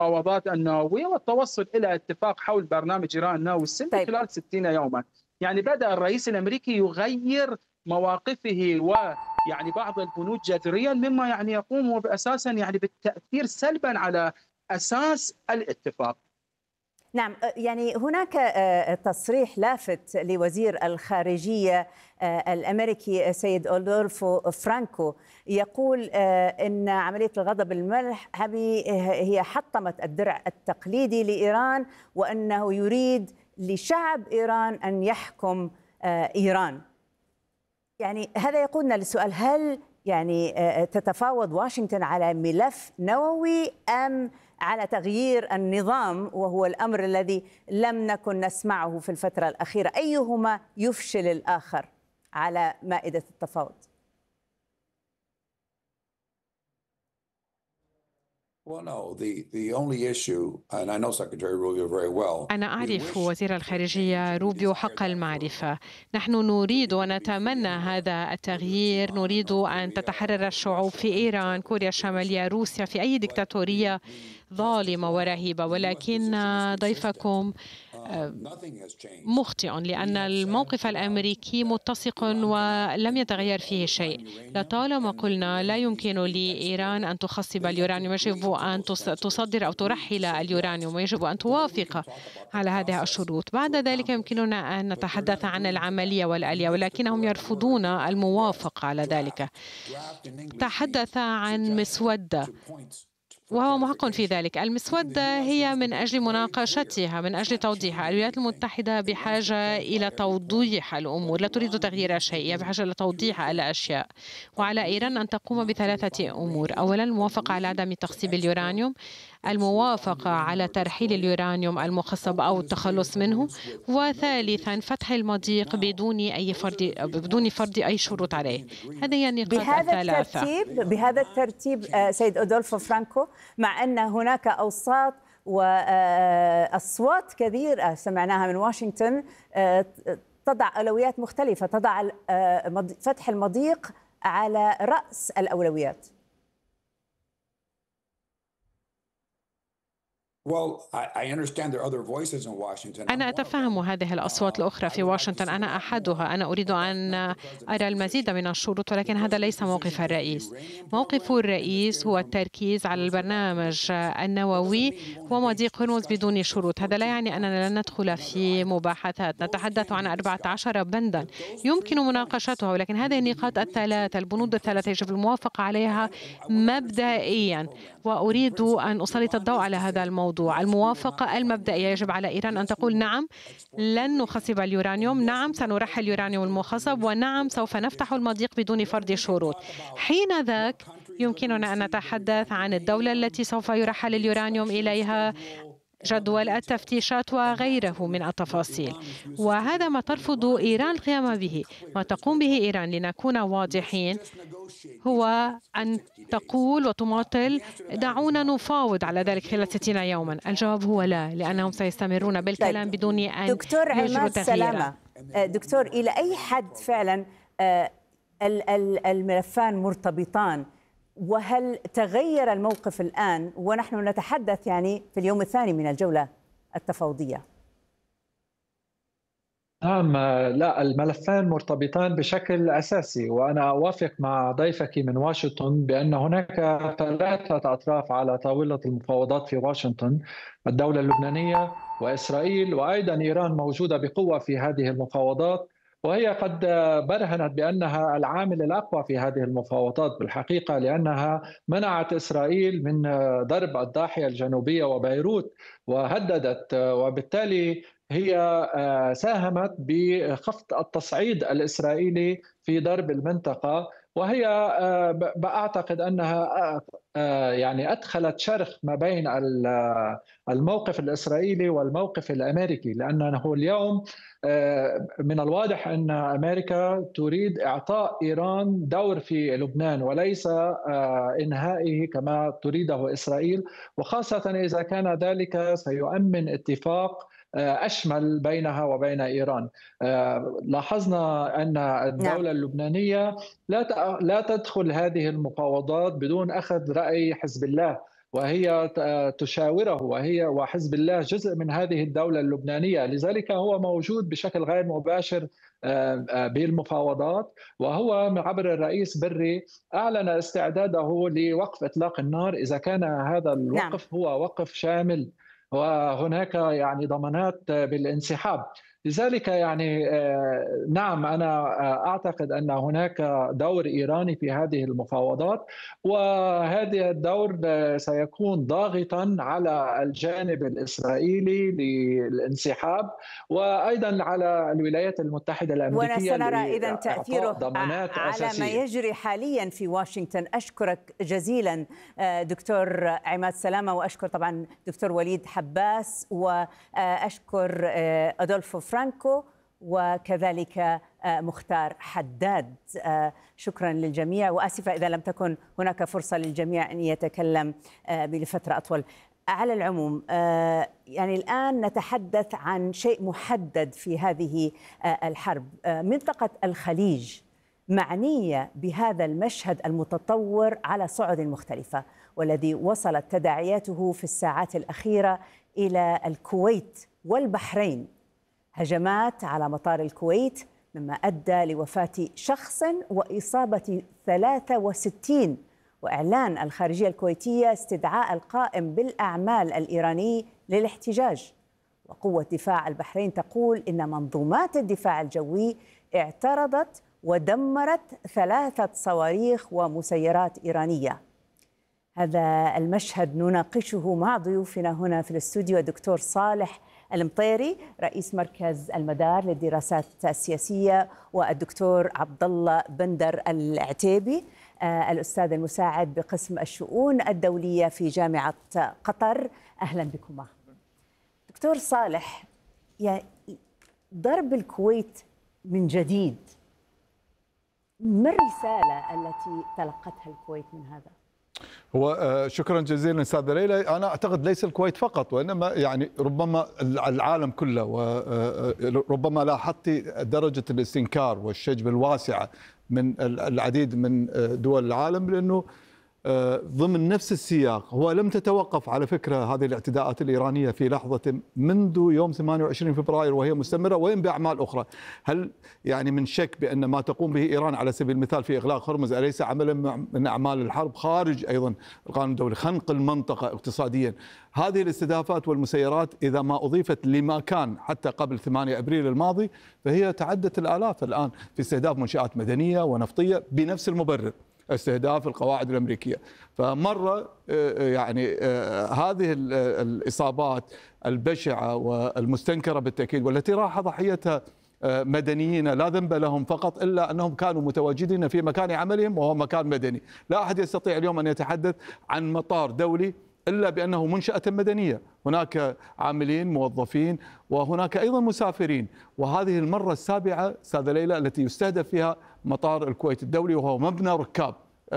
المفاوضات النووية والتوصل إلى اتفاق حول برنامج إيران النووي السلمي طيب. خلال 60 يوما. يعني بدأ الرئيس الأمريكي يغير مواقفه ويعني بعض البنود جذريا، مما يعني يقوم بأساسا يعني بالتأثير سلبا على أساس الاتفاق. نعم، يعني هناك تصريح لافت لوزير الخارجية الأمريكي سيد أودولفو فرانكو، يقول إن عملية الغضب الملح هي حطمت الدرع التقليدي لإيران، وأنه يريد لشعب إيران أن يحكم إيران. يعني هذا يقودنا للسؤال، هل يعني تتفاوض واشنطن على ملف نووي أم على تغيير النظام، وهو الأمر الذي لم نكن نسمعه في الفترة الأخيرة؟ أيهما يفشل الآخر على مائدة التفاوض؟ أنا أعرف وزير الخارجية روبيو حق المعرفة. نحن نريد ونتمنى هذا التغيير، نريد أن تتحرر الشعوب في إيران، كوريا الشمالية، روسيا، في أي دكتاتورية ظالمة ورهيبة، ولكن ضيفكم مخطئ، لأن الموقف الأمريكي متسق ولم يتغير فيه شيء. لطالما قلنا لا يمكن لإيران أن تخصب اليورانيوم، يجب أن تصدر أو ترحل اليورانيوم، ويجب أن توافق على هذه الشروط. بعد ذلك يمكننا أن نتحدث عن العملية والآلية، ولكنهم يرفضون الموافقة على ذلك. تحدث عن مسودة، وهو محق في ذلك. المسودة هي من أجل مناقشتها، من أجل توضيحها. الولايات المتحدة بحاجة إلى توضيح الأمور، لا تريد تغيير شيء، هي بحاجة إلى توضيح الأشياء. وعلى إيران أن تقوم بثلاثة أمور: أولا الموافقة على عدم تخصيب اليورانيوم، الموافقة على ترحيل اليورانيوم المخصب أو التخلص منه، وثالثا فتح المضيق بدون فرض أي شروط عليه. هذه هي النقاط الثلاثة. بهذا الترتيب سيد أودولفو فرانكو، مع أن هناك أوساط وأصوات كبيرة سمعناها من واشنطن تضع أولويات مختلفة، تضع فتح المضيق على رأس الأولويات. أنا أتفهم هذه الأصوات الأخرى في واشنطن، أنا أحدها. أنا أريد أن أرى المزيد من الشروط، ولكن هذا ليس موقف الرئيس. موقف الرئيس هو التركيز على البرنامج النووي ومضيق هرمز بدون شروط. هذا لا يعني أننا لن ندخل في مباحثات. نتحدث عن 14 بندا يمكن مناقشتها، ولكن هذه النقاط الثلاثة، البنود الثلاثة، يجب الموافقة عليها مبدئيا، وأريد أن أسلط الضوء على هذا الموضوع. الموافقة المبدئية، يجب على إيران أن تقول نعم لن نخصب اليورانيوم، نعم سنرحل اليورانيوم المخصب، ونعم سوف نفتح المضيق بدون فرض شروط. حين ذاك يمكننا أن نتحدث عن الدولة التي سوف يرحل اليورانيوم إليها، جدول التفتيشات وغيره من التفاصيل. وهذا ما ترفض إيران القيام به. ما تقوم به إيران، لنكون واضحين، هو أن تقول وتماطل دعونا نفاوض على ذلك خلال 60 يوما. الجواب هو لا، لأنهم سيستمرون بالكلام بدون أن دكتور عماد سلامة، دكتور، إلى أي حد فعلا الملفان مرتبطان؟ وهل تغير الموقف الآن ونحن نتحدث يعني في اليوم الثاني من الجولة التفاوضية؟ نعم، لا، الملفان مرتبطان بشكل أساسي، وأنا أوافق مع ضيفك من واشنطن بأن هناك ثلاثة أطراف على طاولة المفاوضات في واشنطن: الدولة اللبنانية وإسرائيل، وأيضا إيران موجودة بقوة في هذه المفاوضات، وهي قد برهنت بأنها العامل الأقوى في هذه المفاوضات بالحقيقة، لأنها منعت إسرائيل من ضرب الضاحية الجنوبية وبيروت وهددت، وبالتالي هي ساهمت بخفض التصعيد الإسرائيلي في ضرب المنطقة، وهي أعتقد أنها يعني أدخلت شرخ ما بين الموقف الإسرائيلي والموقف الأمريكي، لأنه اليوم من الواضح أن أمريكا تريد إعطاء إيران دور في لبنان وليس إنهائه كما تريده إسرائيل، وخاصة إذا كان ذلك سيؤمن اتفاق أشمل بينها وبين إيران. لاحظنا أن الدولة اللبنانية لا تدخل هذه المفاوضات بدون أخذ رأي حزب الله، وهي تشاوره، وحزب الله جزء من هذه الدولة اللبنانية، لذلك هو موجود بشكل غير مباشر بالمفاوضات. وهو عبر الرئيس بري أعلن استعداده لوقف إطلاق النار إذا كان هذا الوقف هو وقف شامل وهناك يعني ضمانات بالانسحاب. لذلك يعني نعم، أنا أعتقد أن هناك دور إيراني في هذه المفاوضات، وهذا الدور سيكون ضاغطا على الجانب الإسرائيلي للانسحاب، وأيضا على الولايات المتحدة الأمريكية. ونسنرى إذن تأثيره على ما يجري حاليا في واشنطن. أشكرك جزيلا دكتور عماد سلامة، وأشكر طبعا دكتور وليد حباس، وأشكر أدولفو فرانكو، وكذلك مختار حداد. شكرا للجميع، وآسفة إذا لم تكن هناك فرصة للجميع أن يتكلم لفترة أطول. على العموم يعني الآن نتحدث عن شيء محدد في هذه الحرب. منطقة الخليج معنية بهذا المشهد المتطور على صعد مختلفة، والذي وصلت تداعياته في الساعات الأخيرة إلى الكويت والبحرين. هجمات على مطار الكويت مما أدى لوفاة شخص وإصابة 63، وإعلان الخارجية الكويتية استدعاء القائم بالأعمال الإيراني للاحتجاج. وقوة دفاع البحرين تقول إن منظومات الدفاع الجوي اعترضت ودمرت 3 صواريخ ومسيرات إيرانية. هذا المشهد نناقشه مع ضيوفنا هنا في الاستوديو: الدكتور صالح المطيري رئيس مركز المدار للدراسات السياسية، والدكتور عبد الله بندر العتيبي الأستاذ المساعد بقسم الشؤون الدولية في جامعة قطر. أهلا بكما. دكتور صالح، يعني ضرب الكويت من جديد، ما الرسالة التي تلقتها الكويت من هذا؟ هو شكرا جزيلا استاذه ليلى. انا اعتقد ليس الكويت فقط، وانما يعني ربما العالم كله، وربما لاحظت درجه الاستنكار والشجب الواسعه من العديد من دول العالم، لانه ضمن نفس السياق هو لم تتوقف على فكرة هذه الاعتداءات الإيرانية في لحظة منذ يوم 28 فبراير وهي مستمرة، وإن بأعمال أخرى. هل يعني من شك بأن ما تقوم به إيران على سبيل المثال في إغلاق هرمز أليس عملا من أعمال الحرب خارج أيضا القانون الدولي، خنق المنطقة اقتصاديا؟ هذه الاستهدافات والمسيرات إذا ما أضيفت لما كان حتى قبل 8 أبريل الماضي فهي تعدت الآلاف الآن في استهداف منشآت مدنية ونفطية بنفس المبرر، استهداف القواعد الأمريكية. فمرة يعني هذه الإصابات البشعة والمستنكرة بالتأكيد، والتي راح ضحيتها مدنيين لا ذنب لهم فقط إلا أنهم كانوا متواجدين في مكان عملهم وهو مكان مدني. لا أحد يستطيع اليوم أن يتحدث عن مطار دولي إلا بأنه منشأة مدنية، هناك عاملين موظفين وهناك أيضا مسافرين. وهذه المرة السابعة أستاذة ليلى التي يستهدف فيها مطار الكويت الدولي، وهو مبنى ركاب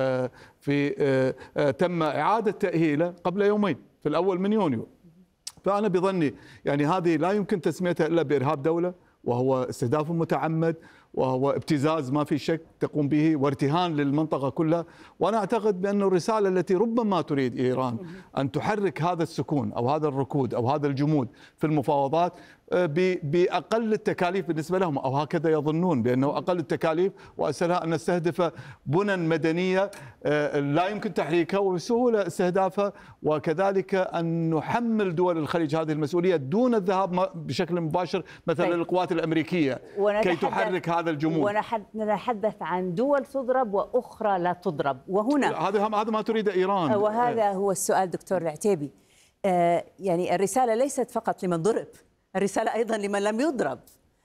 تم إعادة تأهيله قبل يومين في الأول من يونيو. فأنا بظني يعني هذه لا يمكن تسميتها إلا بإرهاب دولة، وهو استهداف متعمد، وهو ابتزاز ما في شك تقوم به، وارتهان للمنطقة كلها. وأنا أعتقد بأن الرسالة التي ربما تريد إيران أن تحرك هذا السكون أو هذا الركود أو هذا الجمود في المفاوضات بأقل التكاليف بالنسبة لهم، أو هكذا يظنون بأنه أقل التكاليف وأسهلها أن نستهدف بنى مدنية لا يمكن تحريكها وبسهولة استهدافها، وكذلك أن نحمل دول الخليج هذه المسؤولية دون الذهاب بشكل مباشر مثلا للقوات الأمريكية كي تحرك هذا الجمود. ونتحدث عن دول تضرب وأخرى لا تضرب، وهنا هذا ما تريد إيران. وهذا هو السؤال دكتور العتيبي. يعني الرسالة ليست فقط لمن ضرب، الرسالة أيضا لمن لم يضرب.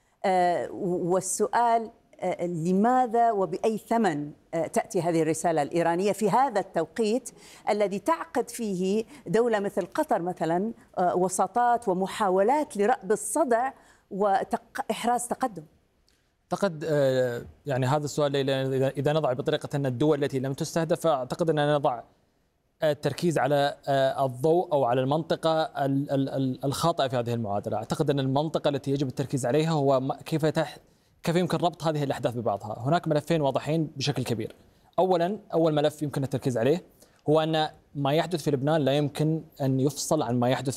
والسؤال لماذا وبأي ثمن تأتي هذه الرسالة الإيرانية في هذا التوقيت الذي تعقد فيه دولة مثل قطر مثلا وساطات ومحاولات لرأب الصدع وإحراز تقدم؟ أعتقد يعني هذا السؤال إذا نضع بطريقة أن الدول التي لم تستهدف، أعتقد أننا نضع التركيز على الضوء أو على المنطقة الخاطئة في هذه المعادلة. أعتقد أن المنطقة التي يجب التركيز عليها هو كيف يمكن ربط هذه الأحداث ببعضها. هناك ملفين واضحين بشكل كبير. أولا، أول ملف يمكن التركيز عليه هو أن ما يحدث في لبنان لا يمكن أن يفصل عن ما يحدث